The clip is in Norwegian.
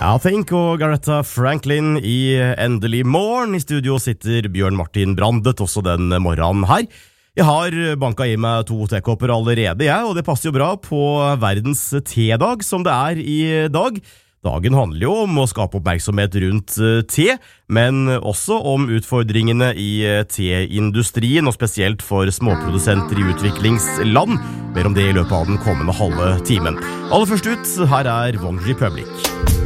Ja, Think og Garetta Franklin i Endelig morgen. I studio sitter Bjørn Martin Brandet også den morgenen her. Jeg har banket i meg 2 tekopper allerede, og det passer jo bra på verdens tedag som det er i dag. Dagen handler jo om å skape oppmerksomhet rundt te, men også om utfordringene i teindustrien, og spesielt for småprodusenter i utviklingsland. Mer om det i løpet av den kommende halve timen. Aller først ut, her er One Republic.